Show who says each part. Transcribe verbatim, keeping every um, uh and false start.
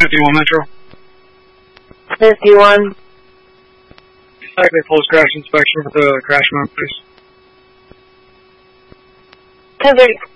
Speaker 1: fifty-one Metro.
Speaker 2: fifty-one.
Speaker 1: Second post-crash inspection with the crash mount, please.
Speaker 2: ten thirty.